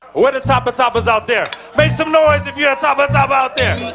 Where the toppers out there? Make some noise if you're a topper out there.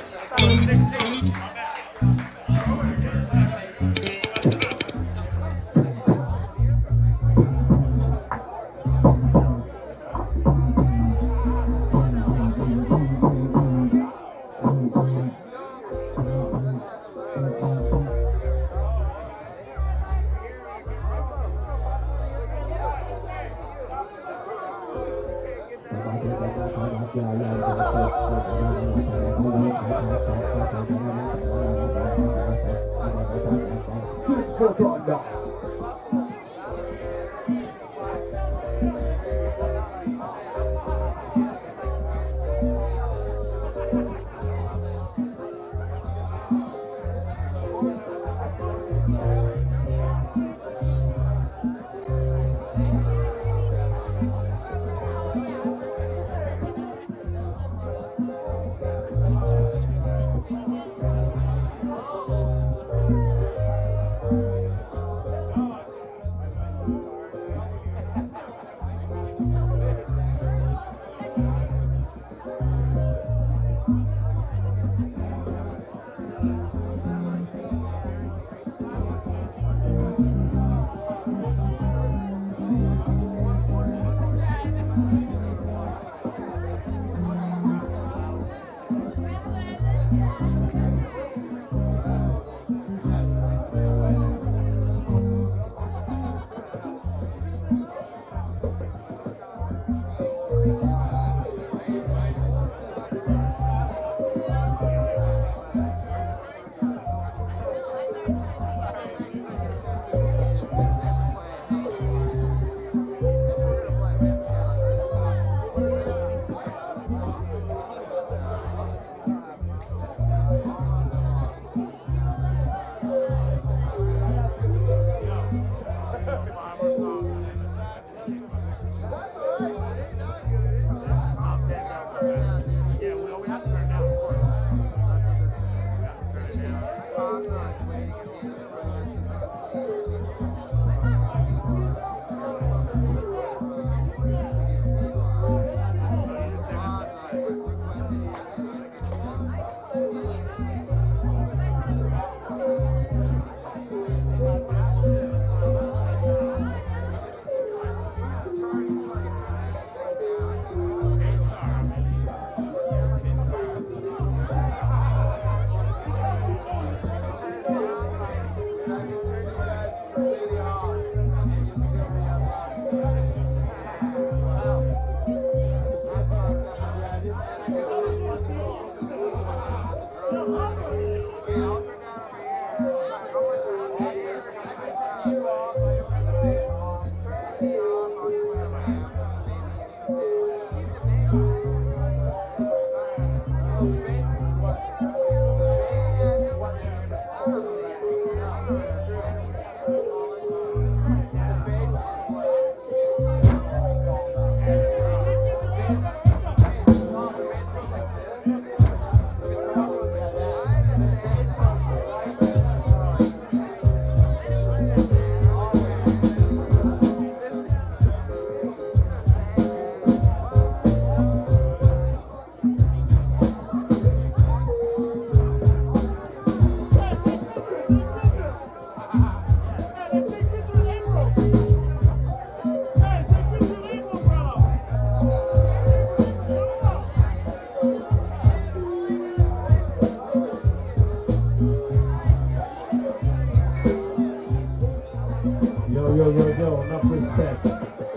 Yo, enough respect.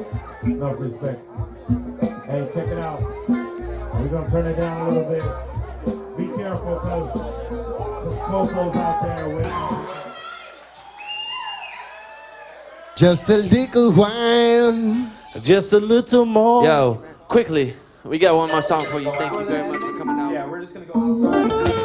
Enough respect. Hey, check it out. We're gonna turn it down a little bit. Be careful, cause there's popos out there waiting. Just a little while. Just a little more. Yo, quickly, we got one more song for you. Thank you very much.